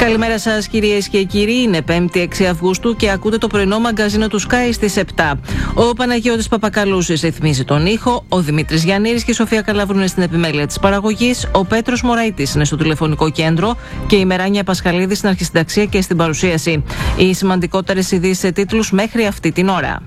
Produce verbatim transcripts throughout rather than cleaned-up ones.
Καλημέρα σας κυρίες και κύριοι, είναι πέμπτη έξι Αυγούστου και ακούτε το πρωινό μαγκαζίνο του Sky στις επτά. Ο Παναγιώτης Παπακαλούσης ρυθμίζει τον ήχο, ο Δημήτρης Γιαννήρης και η Σοφία Καλάβρου είναι στην επιμέλεια της παραγωγής, ο Πέτρος Μωραϊτής είναι στο τηλεφωνικό κέντρο και η Μεράνια Πασχαλίδη στην αρχισυνταξία και στην παρουσίαση. Οι σημαντικότερες ειδήσεις σε τίτλους μέχρι αυτή την ώρα.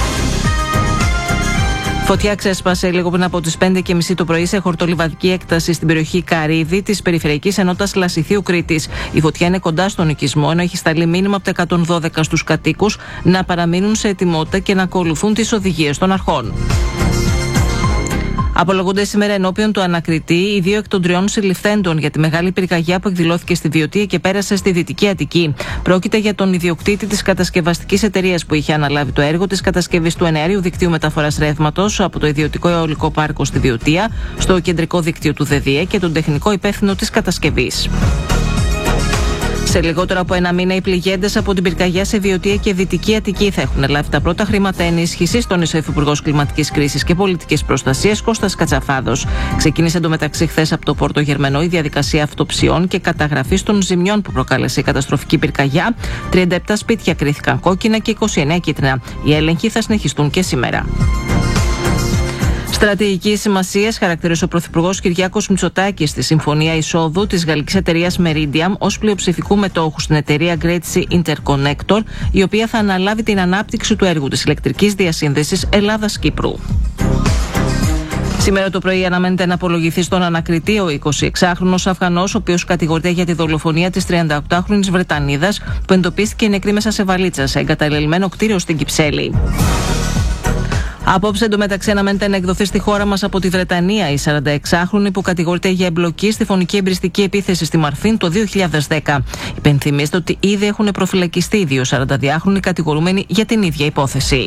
Φωτιά ξέσπασε λίγο πριν από τις πέντε και μισή το πρωί σε χορτολιβαδική έκταση στην περιοχή Καρύδη της Περιφερειακής Ενότητας Λασιθίου Κρήτης. Η φωτιά είναι κοντά στον οικισμό, ενώ έχει σταλεί μήνυμα από τα εκατόν δώδεκα στους κατοίκους να παραμείνουν σε ετοιμότητα και να ακολουθούν τις οδηγίες των αρχών. Απολογούνται σήμερα ενώπιον του ανακριτή οι δύο εκ των τριών συλληφθέντων για τη μεγάλη πυρκαγιά που εκδηλώθηκε στη Βιωτία και πέρασε στη Δυτική Αττική. Πρόκειται για τον ιδιοκτήτη της κατασκευαστικής εταιρείας που είχε αναλάβει το έργο της κατασκευής του εναέριου δικτύου μεταφοράς ρεύματος από το ιδιωτικό αιωλικό πάρκο στη Βιωτία στο κεντρικό δίκτυο του ΔΕΔΙΕ και τον τεχνικό υπεύθυνο της κατασκευής. Σε λιγότερο από ένα μήνα, οι πληγέντες από την πυρκαγιά σε Βιωτία και Δυτική Αττική θα έχουν λάβει τα πρώτα χρήματα ενίσχυσης, τόνισε ο Υφυπουργός Κλιματικής Κρίσης και Πολιτικής Προστασίας Κώστας Κατσαφάδος. Ξεκίνησε εντωμεταξύ χθες από το Πόρτο Γερμανό η διαδικασία αυτοψιών και καταγραφής των ζημιών που προκάλεσε η καταστροφική πυρκαγιά. τριάντα επτά σπίτια κρίθηκαν κόκκινα και είκοσι εννέα κίτρινα. Οι έλεγχοι θα συνεχιστούν και σήμερα. Στρατηγική σημασία χαρακτήρισε ο Πρωθυπουργός Κυριάκος Μητσοτάκης στη Συμφωνία Εισόδου της γαλλικής εταιρείας Meridiam ως πλειοψηφικού μετόχου στην εταιρεία Great Sea Interconnector, η οποία θα αναλάβει την ανάπτυξη του έργου της ηλεκτρικής διασύνδεσης Ελλάδας-Κύπρου. Σήμερα το πρωί αναμένεται να απολογηθεί στον ανακριτή ο εικοσιεξάχρονος Αφγανός, ο οποίος κατηγορείται για τη δολοφονία της τριανταοκτάχρονης Βρετανίδας που εντοπίστηκε νεκρή μέσα σε βαλίτσα σε εγκαταλελειμμένο κτίριο στην Κυψέλη. Απόψε εντωμεταξύ αναμένεται να εκδοθεί στη χώρα μας από τη Βρετανία η σαρανταεξάχρονη που κατηγορείται για εμπλοκή στη φωνική εμπριστική επίθεση στη Μαρθίν το δύο χιλιάδες δέκα. Υπενθυμίστε ότι ήδη έχουν προφυλακιστεί οι δύο σαρανταδυάχρονοι κατηγορούμενοι για την ίδια υπόθεση.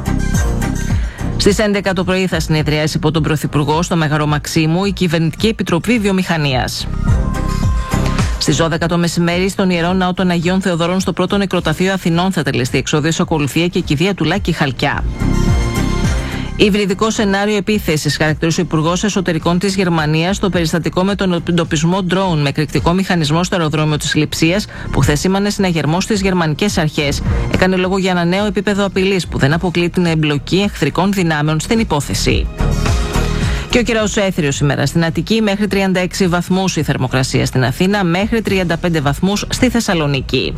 Στις έντεκα το πρωί θα συνεδριάσει υπό τον Πρωθυπουργό στο Μέγαρο Μαξίμου η Κυβερνητική Επιτροπή Βιομηχανίας. Στις δώδεκα το μεσημέρι, στον Ιερό Ναό των Αγίων Θεοδωρών στο πρώτο νεκροταφείο Αθηνών θα τελεστεί εξόδιος ακολουθία και κηδεία του Λάκη Χαλκιά. Υβριδικό σενάριο επίθεσης χαρακτήρισε ο Υπουργός Εσωτερικών της Γερμανίας στο περιστατικό με τον εντοπισμό ντρόουν με εκρηκτικό μηχανισμό στο αεροδρόμιο της Λειψίας που χθες σήμανε συναγερμό στις γερμανικές αρχές. Έκανε λόγο για ένα νέο επίπεδο απειλής που δεν αποκλεί την εμπλοκή εχθρικών δυνάμεων στην υπόθεση. Και ο καιρός έθριος σήμερα στην Αττική, μέχρι τριάντα έξι βαθμούς η θερμοκρασία στην Αθήνα, μέχρι τριάντα πέντε βαθμούς στη Θεσσαλονίκη.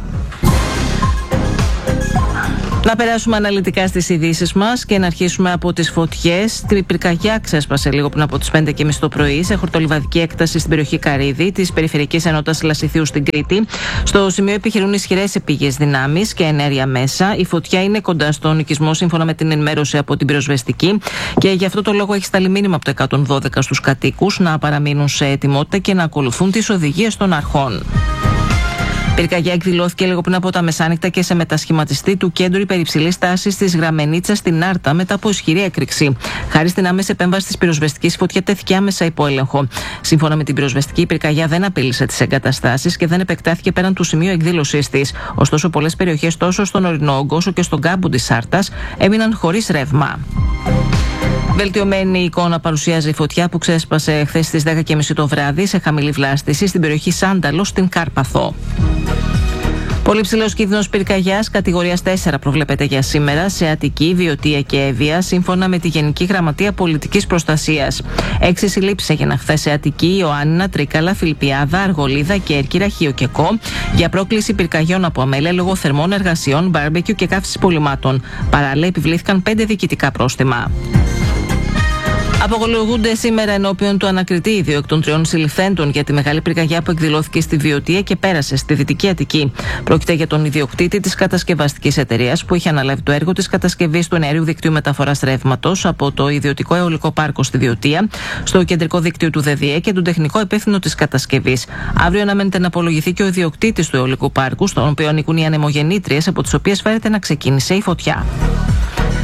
Να περάσουμε αναλυτικά στις ειδήσεις μας και να αρχίσουμε από τις φωτιές. Την πυρκαγιά ξέσπασε λίγο πριν από τις πέντε και μισή το πρωί σε χορτολιβαδική έκταση στην περιοχή Καρύδη της Περιφερειακής Ενότητας Λασιθίου στην Κρήτη. Στο σημείο επιχειρούν ισχυρές επίγειες δυνάμεις και ενέργεια μέσα. Η φωτιά είναι κοντά στον οικισμό σύμφωνα με την ενημέρωση από την πυροσβεστική και γι' αυτό το λόγο έχει σταλεί μήνυμα από το εκατόν δώδεκα στους κατοίκους να παραμείνουν σε ετοιμότητα και να ακολουθούν τις οδηγίες των αρχών. Η πυρκαγιά εκδηλώθηκε λίγο πριν από τα μεσάνυχτα και σε μετασχηματιστή του κέντρου υπερυψηλής τάσης της Γραμμενίτσας στην Άρτα μετά από ισχυρή έκρηξη. Χάρη στην άμεση επέμβαση της πυροσβεστικής, η φωτιά τέθηκε άμεσα υπό έλεγχο. Σύμφωνα με την πυροσβεστική, η πυρκαγιά δεν απείλησε τις εγκαταστάσεις και δεν επεκτάθηκε πέραν του σημείου εκδήλωσής της. Ωστόσο, πολλές περιοχές τόσο στον ορεινό όγκο όσο και στον κάμπο της Άρτας έμειναν χωρίς ρεύμα. Βελτιωμένη εικόνα παρουσιάζει η φωτιά που ξέσπασε χθες στις δέκα και μισή το βράδυ σε χαμηλή βλάστηση στην περιοχή Σάνταλο στην Κάρπαθο. Πολύ ψηλός κίνδυνος πυρκαγιάς κατηγορίας τέσσερα προβλέπεται για σήμερα σε Αττική, Βιωτία και Εύβοια, σύμφωνα με τη Γενική Γραμματεία Πολιτικής Προστασίας. Έξι συλλήψεις έγιναν χθες σε Αττική, Ιωάννινα, Τρίκαλα, Φιλιππιάδα, Αργολίδα, Κέρκυρα, Χίο και Κο για πρόκληση πυρκαγιών από αμέλεια λόγω θερμών εργασιών, μπάρμπεκιου και καύσης πολυμάτων. Παράλληλα, επιβλήθηκαν πέντε διοικητικά πρόστιμα. Απολογούνται σήμερα ενώπιον του ανακριτή οι δύο εκ των τριών συλληφθέντων για τη μεγάλη πυρκαγιά που εκδηλώθηκε στη Βιωτία και πέρασε στη Δυτική Αττική. Πρόκειται για τον ιδιοκτήτη της κατασκευαστικής εταιρείας που είχε αναλάβει το έργο της κατασκευής του εναέριου δικτύου μεταφοράς ρεύματος από το ιδιωτικό αιωλικό πάρκο στη Βιωτία στο κεντρικό δίκτυο του ΔΕΔΙΕ και τον τεχνικό υπεύθυνο της κατασκευής. Αύριο αναμένεται να απολογηθεί και ο ιδιοκτήτης του αιωλικού πάρκου, στον οποίο ανήκουν οι ανεμογεννήτριες από τις οποίες φέρεται να ξεκίνησε η φωτιά.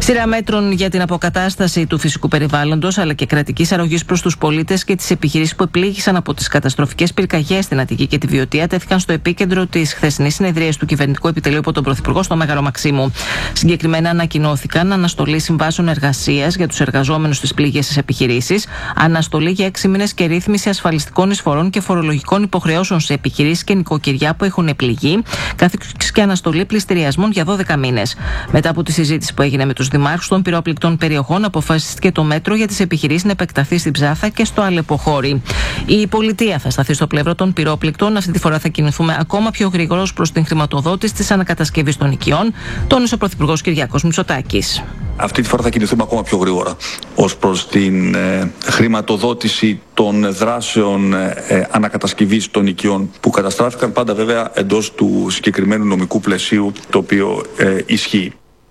Σειρά μέτρων για την αποκατάσταση του φυσικού περιβάλλοντος αλλά και κρατικής αρρωγής προς τους πολίτες και τις επιχειρήσεις που επλήγησαν από τις καταστροφικές πυρκαγιές στην Αττική και τη Βιωτία τέθηκαν στο επίκεντρο της χθεσινής συνεδρίας του Κυβερνητικού Επιτελείου από τον Πρωθυπουργό στο Μέγαρο Μαξίμου. Συγκεκριμένα ανακοινώθηκαν αναστολή συμβάσεων εργασίας για τους εργαζόμενους στις πληγές επιχειρήσεις, αναστολή για έξι μήνες και ρύθμιση ασφαλιστικών εισφορών και φορολογικών υποχρεώσεων σε επιχειρήσεις και νοικοκυριά που έχουν πληγεί, καθώς και αναστολή πληστηριασμών για δώδεκα μήνες. Μετά από τη συζήτηση που έγινε με τους δημάρχους των πυρόπληκτων περιοχών, αποφασίστηκε το μέτρο για τις επιχειρήσεις να επεκταθεί στην Ψάθα και στο Αλεποχώρι. Η πολιτεία θα σταθεί στο πλευρό των πυρόπληκτων. Αυτή τη φορά θα κινηθούμε ακόμα πιο γρήγορα προς την χρηματοδότηση της ανακατασκευής των οικειών, τόνισε ο Πρωθυπουργός Κυριάκος Μητσοτάκης. Αυτή τη φορά θα κινηθούμε ακόμα πιο γρήγορα ως προς την ε, χρηματοδότηση των δράσεων ε, ανακατασκευής των οικειών που καταστράφηκαν, πάντα βέβαια εντός του συγκεκριμένου νομικού πλαισίου το οποίο ε, ισχύει.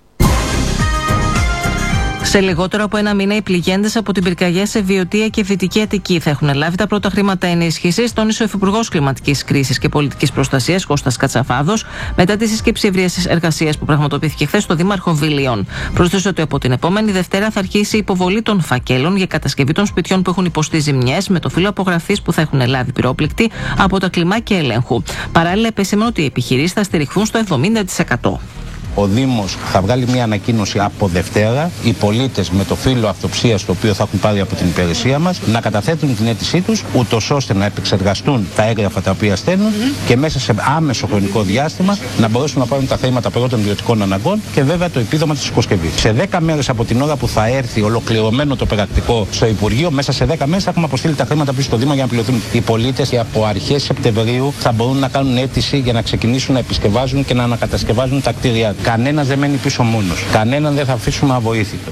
Σε λιγότερο από ένα μήνα, οι πληγέντες από την πυρκαγιά σε Βιωτία και Δυτική Αττική θα έχουν λάβει τα πρώτα χρήματα ενίσχυσης, τόνισε ο Υφυπουργός Κλιματικής Κρίσης και Πολιτικής Προστασίας Κώστας Κατσαφάδος, μετά τη σύσκεψη ευρείας εργασίας που πραγματοποιήθηκε χθες στο Δήμαρχο Βιλίων. Πρόσθεσε ότι από την επόμενη Δευτέρα θα αρχίσει η υποβολή των φακέλων για κατασκευή των σπιτιών που έχουν υποστεί ζημιές, με το φύλλο απογραφής που θα έχουν λάβει πυρόπληκτοι από τα κλιμάκια ελέγχου. Παράλληλα, επεσήμανε ότι οι επιχειρήσεις θα στηριχθούν στο εβδομήντα τοις εκατό. Ο Δήμος θα βγάλει μια ανακοίνωση από Δευτέρα, οι πολίτες με το φύλλο αυτοψίας το οποίο θα έχουν πάρει από την υπηρεσία μας να καταθέτουν την αίτησή τους, ούτως ώστε να επεξεργαστούν τα έγγραφα τα οποία στέλνουν mm-hmm. και μέσα σε άμεσο χρονικό διάστημα να μπορέσουν να πάρουν τα θέματα πρώτων ιδιωτικών αναγκών και βέβαια το επίδομα της οικοσκευής. Σε δέκα μέρες από την ώρα που θα έρθει ολοκληρωμένο το πρακτικό στο Υπουργείο, μέσα σε δέκα μέρες θα έχουμε αποστείλει τα χρήματα πίσω στο Δήμο για να πληρωθούν. Οι πολίτες και από αρχές Σεπτεμβρίου θα μπορούν να κάνουν αίτηση για να ξεκινήσουν να επισκευάζουν και να ανακατασκευάζουν τα κτίρια. Κανένας δεν μένει πίσω μόνος. Κανέναν δεν θα αφήσουμε αβοήθητο.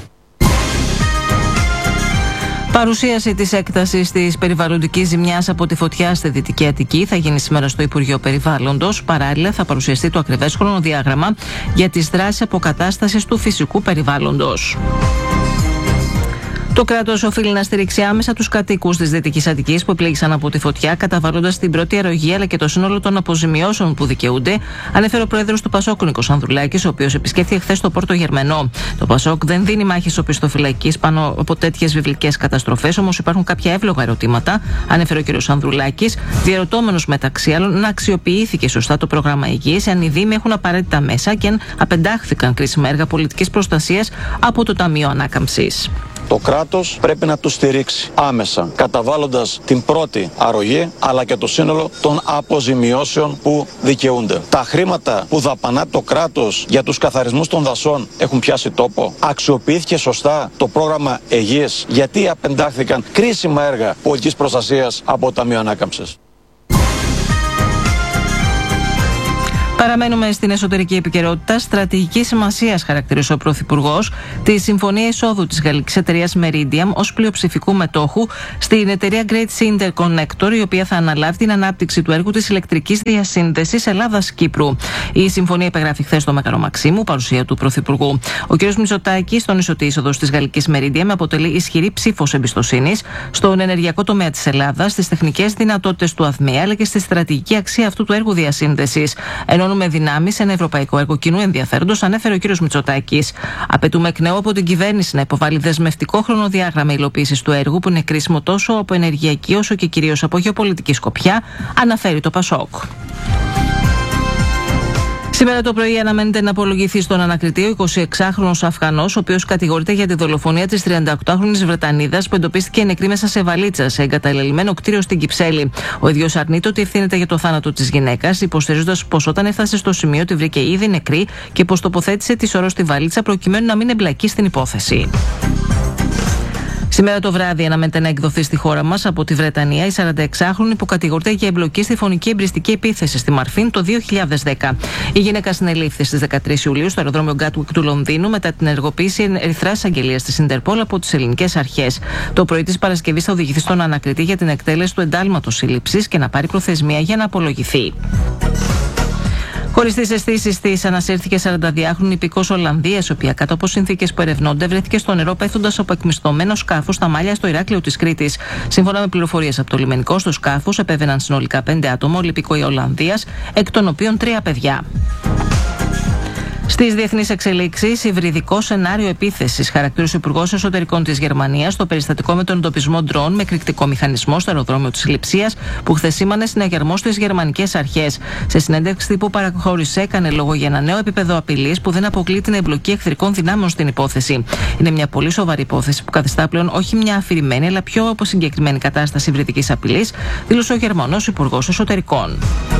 Παρουσίαση της έκτασης της περιβαλλοντικής ζημιάς από τη φωτιά στη Δυτική Αττική θα γίνει σήμερα στο Υπουργείο Περιβάλλοντος. Παράλληλα, θα παρουσιαστεί το ακριβές χρονοδιάγραμμα για τις δράσεις αποκατάστασης του φυσικού περιβάλλοντος. Το κράτος οφείλει να στηρίξει άμεσα τους κατοίκους της Δυτικής Αττικής που επλήγησαν από τη φωτιά, καταβάλλοντας την πρώτη αρρωγή αλλά και το σύνολο των αποζημιώσεων που δικαιούνται, ανέφερε ο πρόεδρος του Πασόκ, Νίκος Ανδρουλάκης, ο οποίος επισκέφθηκε χθες το Πόρτο Γερμενό. Το Πασόκ δεν δίνει μάχες οπισθοφυλακής πάνω από τέτοιες βιβλικές καταστροφές, όμως υπάρχουν κάποια εύλογα ερωτήματα, ανέφερε ο κ. Ανδρουλάκης, διαρωτώμενος μεταξύ άλλων να αξιοποιήθηκε σωστά το πρόγραμμα υγείας, αν οι Δήμοι έχουν απαραίτητα μέσα και αν απεντάχθηκαν κρίσιμα έργα πολιτικής προστασίας από το Ταμείο Ανάκαμψης. Το κράτος πρέπει να τους στηρίξει άμεσα, καταβάλλοντας την πρώτη αρρωγή αλλά και το σύνολο των αποζημιώσεων που δικαιούνται. Τα χρήματα που δαπανά το κράτος για τους καθαρισμούς των δασών έχουν πιάσει τόπο. Αξιοποιήθηκε σωστά το πρόγραμμα υγείας, γιατί απεντάχθηκαν κρίσιμα έργα πολιτικής προστασίας από το Ταμείο Ανάκαμψης. Παραμένουμε στην εσωτερική επικαιρότητα. Στρατηγική σημασία χαρακτήρισε ο Πρωθυπουργός τη συμφωνία εισόδου της γαλλικής εταιρείας Meridiam ως πλειοψηφικού μετόχου στην εταιρεία Great Sea Interconnector, η οποία θα αναλάβει την ανάπτυξη του έργου της ηλεκτρικής διασύνδεσης Ελλάδας-Κύπρου. Η συμφωνία υπεγράφει χθες στο Μέγαρο Μαξίμου, παρουσία του Πρωθυπουργού. Ο κ. Μητσοτάκης τόνισε ότι η είσοδος της γαλλικής Meridiam αποτελεί ισχυρή ψήφος εμπιστοσύνης στον ενεργειακό τομέα της Ελλάδας, στις τεχνικές δυνατότητες του ΑΔΜΕ αλλά και στη στρατηγική αξία αυτού του έργου διασύνδεσης. Με δυνάμεις σε ένα ευρωπαϊκό έργο κοινού ενδιαφέροντος, ανέφερε ο κ. Μητσοτάκης. Απαιτούμε εκ νέου από την κυβέρνηση να υποβάλει δεσμευτικό χρονοδιάγραμμα υλοποίησης του έργου, που είναι κρίσιμο τόσο από ενεργειακή όσο και κυρίως από γεωπολιτική σκοπιά, αναφέρει το Πασόκ. Σήμερα το πρωί αναμένεται να απολογηθεί στον ανακριτή ο εικοσιεξάχρονος Αφγανός, ο οποίος κατηγορείται για τη δολοφονία της τριανταοκτάχρονης Βρετανίδας που εντοπίστηκε νεκρή μέσα σε βαλίτσα σε εγκαταλελειμμένο κτίριο στην Κυψέλη. Ο ίδιος αρνείται ότι ευθύνεται για το θάνατο της γυναίκας, υποστηρίζοντας πως όταν έφτασε στο σημείο τη βρήκε ήδη νεκρή και πως τοποθέτησε τη σωρό στη βαλίτσα προκειμένου να μην εμπλακεί στην υπόθεση. Σήμερα το βράδυ αναμένεται να εκδοθεί στη χώρα μας από τη Βρετανία η σαρανταεξάχρονη που κατηγορείται για εμπλοκή στη φωνική εμπριστική επίθεση στη Μαρφίν το δύο χιλιάδες δέκα. Η γυναίκα συνελήφθη στις δεκατρείς Ιουλίου στο αεροδρόμιο Γκάτουικ του Λονδίνου μετά την ενεργοποίηση ερυθράς αγγελίας της Ιντερπόλ από τις ελληνικές αρχές. Το πρωί της Παρασκευής θα οδηγηθεί στον ανακριτή για την εκτέλεση του εντάλματος σύλληψης και να πάρει προθεσμία για να απολογηθεί. Χωρίς τις αισθήσεις της, ανασύρθηκε σαρανταδυάχρονη υπηκός Ολλανδίας, η οποία κάτω από συνθήκες που ερευνώνται βρέθηκε στο νερό πέφτοντας από εκμισθωμένο σκάφος στα μάλια στο Ηράκλειο της Κρήτης. Σύμφωνα με πληροφορίες από το λιμενικό, στο σκάφος επέβαιναν συνολικά πέντε άτομα, όλοι υπηκόοι Ολλανδίας, εκ των οποίων τρία παιδιά. Στις διεθνείς εξελίξεις, υβριδικό σενάριο επίθεσης χαρακτήρισε ο Υπουργός Εσωτερικών της Γερμανίας στο περιστατικό με τον εντοπισμό ντρόν με εκρηκτικό μηχανισμό στο αεροδρόμιο της Λειψίας, που χθες σήμανε συναγερμό στις γερμανικές αρχές. Σε συνέντευξη που παραχώρησε, έκανε λόγο για ένα νέο επίπεδο απειλής που δεν αποκλεί την εμπλοκή εχθρικών δυνάμεων στην υπόθεση. Είναι μια πολύ σοβαρή υπόθεση που καθιστά πλέον όχι μια αφηρημένη, αλλά πιο αποσυγκεκριμένη κατάσταση υβριδικής απειλής, δήλωσε ο Γερμανός Υπουργός Εσωτερικών.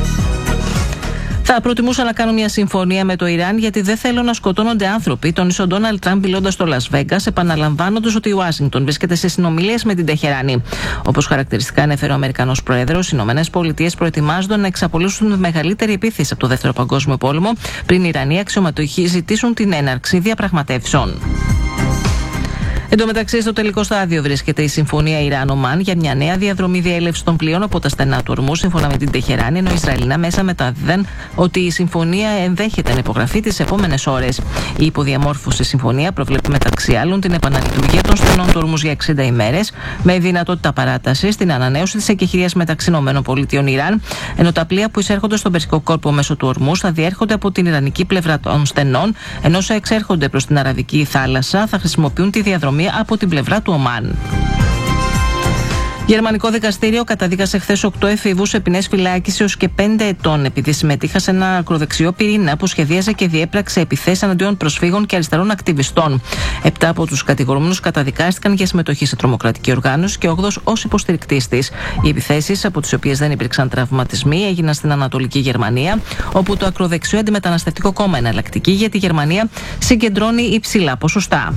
Θα προτιμούσα να κάνω μια συμφωνία με το Ιράν, γιατί δεν θέλω να σκοτώνονται άνθρωποι, τόνισε ο Ντόναλντ Τραμπ μιλώντας στο Λας Βέγκας, επαναλαμβάνοντας ότι η Ουάσιγκτον βρίσκεται σε συνομιλίες με την Τεχεράνη. Όπως χαρακτηριστικά ανέφερε ο Αμερικανός Πρόεδρος, οι Ηνωμένες Πολιτείες προετοιμάζονται να εξαπολύσουν μεγαλύτερη επίθεση από το Δεύτερο Παγκόσμιο Πόλεμο, πριν οι Ιρανοί αξιωματούχοι ζητήσουν την έναρξη διαπραγματεύσεων. Εν τω μεταξύ, στο τελικό στάδιο βρίσκεται η συμφωνία Ιράν-Ομάν για μια νέα διαδρομή διέλευση των πλοίων από τα στενά του Ορμού, σύμφωνα με την Τεχεράνη, ενώ οι Ισραηλινά μέσα μεταδίδουν ότι η συμφωνία ενδέχεται να υπογραφεί τις επόμενες ώρες. Η υποδιαμόρφωση συμφωνία προβλέπει μεταξύ άλλων την επαναλειτουργία των στενών του Ορμού για εξήντα ημέρες, με δυνατότητα παράταση, την ανανέωση της εκεχηρίας μεταξύ ΗΠΑ Ιράν, ενώ τα πλοία που εισέρχονται στον Περσικό κόρπο μέσω του Ορμού θα διέρχονται από την Ιρανική πλευρά των στενών, ενώ όσα εξέρχονται προς την Αραβική θάλασσα θα χρησιμοποιούν τη διαδρομή από την πλευρά του Ομάν. Γερμανικό δικαστήριο καταδίκασε χθες οκτώ εφήβους σε ποινές φυλάκισης έως και πέντε ετών, επειδή συμμετείχαν σε ένα ακροδεξιό πυρήνα που σχεδίαζε και διέπραξε επιθέσεις εναντίον προσφύγων και αριστερών ακτιβιστών. Επτά από τους κατηγορούμενους καταδικάστηκαν για συμμετοχή σε τρομοκρατική οργάνωση και όγδοος ως υποστηρικτής της. Οι επιθέσεις, από τις οποίες δεν υπήρξαν τραυματισμοί, έγιναν στην Ανατολική Γερμανία, όπου το ακροδεξιό αντιμεταναστευτικό κόμμα Εναλλακτική για τη Γερμανία συγκεντρώνει υψηλά ποσοστά.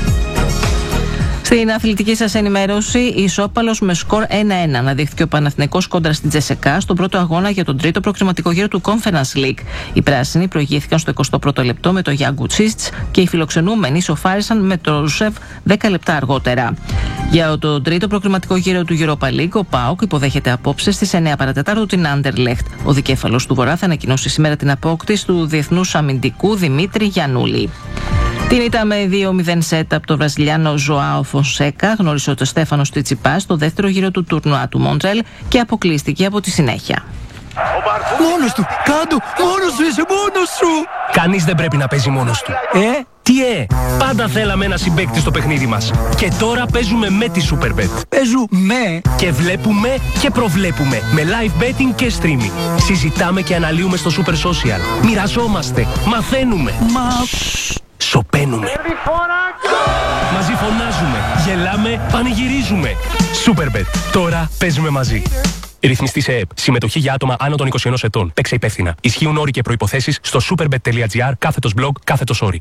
Στην αθλητική σας ενημέρωση, ισόπαλος με σκορ ένα ένα αναδείχθηκε ο Παναθηναϊκός κόντρα στην Τζεσεκά στον πρώτο αγώνα για τον τρίτο προκριματικό γύρο του Conference League. Οι πράσινοι προηγήθηκαν στο εικοστό πρώτο λεπτό με το Γιάνγκου Τσίστς και οι φιλοξενούμενοι ισοφάρισαν με το Ρουσεφ δέκα λεπτά αργότερα. Για τον τρίτο προκριματικό γύρο του Europa League, ο ΠΑΟΚ υποδέχεται απόψε στις εννιά παρά τέταρτο την Άντερλεχτ. Ο δικέφαλος του Βορρά θα ανακοινώσει σήμερα την απόκτηση του διεθνούς αμυντικού Δημήτρη Γιαννούλη. Την ήττα με δύο μηδέν σετ από τον Βραζιλιάνο Ζωάο Φονσέκα γνώρισε ο Στέφανος Τσιτσιπάς στο δεύτερο γύρο του τουρνουά του Μόντρελ και αποκλείστηκε από τη συνέχεια. Μόνος του! Κάντο! Μόνος σου είσαι! Μόνος σου! Κανείς δεν πρέπει να παίζει μόνος του. Ε? Τι ε! Πάντα θέλαμε ένα συμπαίκτη στο παιχνίδι μας. Και τώρα παίζουμε με τη Superbet. Παίζουμε! Και βλέπουμε και προβλέπουμε. Με live betting και streaming. Συζητάμε και αναλύουμε στο Super Social. Μοιραζόμαστε. Μαθαίνουμε. Μα... Σωπαίνουμε. Μαζί φωνάζουμε, γελάμε, πανηγυρίζουμε. Superbet. Τώρα παίζουμε μαζί. Ρυθμιστή σε ΕΕΠ. Συμμετοχή για άτομα άνω των είκοσι ενός ετών. Παίξε υπεύθυνα. Ισχύουν όροι και προϋποθέσεις στο superbet.gr κάθετος blog κάθετος όροι.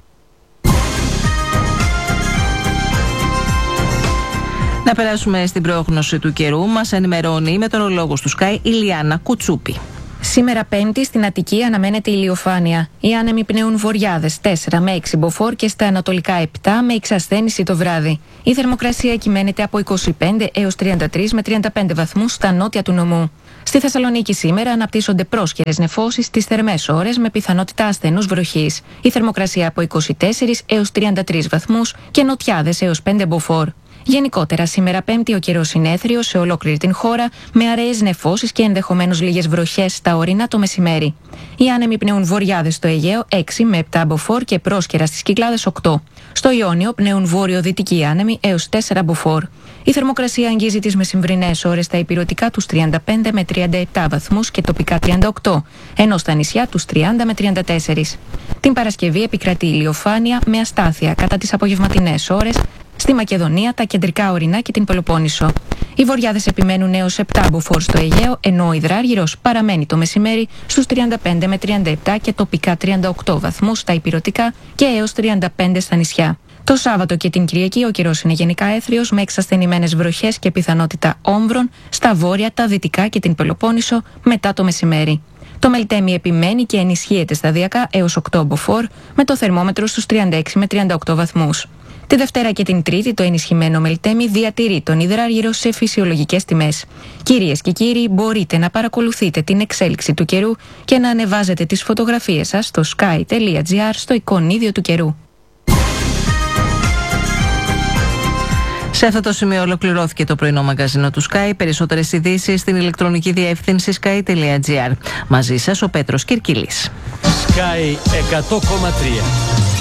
Να περάσουμε στην πρόγνωση του καιρού. Μας ενημερώνει η μετεωρολόγος του Sky Ηλιάνα Κουτσούπη. Σήμερα Πέμπτη στην Αττική αναμένεται ηλιοφάνεια. Οι άνεμοι πνέουν βορειάδες τέσσερα με έξι μποφόρ και στα ανατολικά επτά με εξασθένηση το βράδυ. Η θερμοκρασία κυμαίνεται από είκοσι πέντε έως τριάντα τρεις με τριάντα πέντε βαθμούς στα νότια του νομού. Στη Θεσσαλονίκη σήμερα αναπτύσσονται πρόσχερες νεφώσεις στις θερμές ώρες με πιθανότητα ασθενούς βροχής. Η θερμοκρασία από είκοσι τέσσερα έως τριάντα τρεις βαθμούς και νοτιάδες έως πέντε μποφόρ. Γενικότερα, σήμερα Πέμπτη ο καιρός είναι έθριος σε ολόκληρη την χώρα, με αραιές νεφώσεις και ενδεχομένως λίγες βροχές στα ορεινά το μεσημέρι. Οι άνεμοι πνέουν βορειάδες στο Αιγαίο έξι με επτά μποφόρ και πρόσκαιρα στις Κυκλάδες οκτώ. Στο Ιόνιο πνέουν βόρειο-δυτικοί άνεμοι έως τέσσερα μποφόρ. Η θερμοκρασία αγγίζει τις μεσημβρινές ώρες στα ηπειρωτικά τους τριάντα πέντε με τριάντα επτά βαθμούς και τοπικά τριάντα οκτώ, ενώ στα νησιά τους τριάντα με τριάντα τέσσερα. Την Παρασκευή επικρατεί ηλιοφάνεια με αστάθεια κατά τις απογευματινές ώρες στη Μακεδονία, τα κεντρικά ορεινά και την Πελοπόννησο. Οι βορειάδες επιμένουν έως επτά μποφόρ στο Αιγαίο, ενώ ο υδράργυρος παραμένει το μεσημέρι στους τριάντα πέντε με τριάντα επτά και τοπικά τριάντα οκτώ βαθμούς στα ηπειρωτικά και έως τριάντα πέντε στα νησιά. Το Σάββατο και την Κυριακή ο καιρός είναι γενικά έθριος με εξασθενημένες βροχές και πιθανότητα όμβρων στα βόρεια, τα δυτικά και την Πελοπόννησο μετά το μεσημέρι. Το Μελτέμι επιμένει και ενισχύεται σταδιακά έως οκτώ μποφόρ, με το θερμόμετρο στους τριάντα έξι με τριάντα οκτώ βαθμούς. Τη Δευτέρα και την Τρίτη το ενισχυμένο Μελτέμι διατηρεί τον υδράργυρο σε φυσιολογικές τιμές. Κυρίες και κύριοι, μπορείτε να παρακολουθείτε την εξέλιξη του καιρού και να ανεβάζετε τις φωτογραφίες σας στο sky.gr στο εικονίδιο του καιρού. Σε αυτό το σημείο ολοκληρώθηκε το πρωινό μαγκαζίνο του Sky. Περισσότερες ειδήσεις στην ηλεκτρονική διεύθυνση sky.gr. Μαζί σας ο Πέτρος Κυρκυλής. Sky εκατό κόμμα τρία.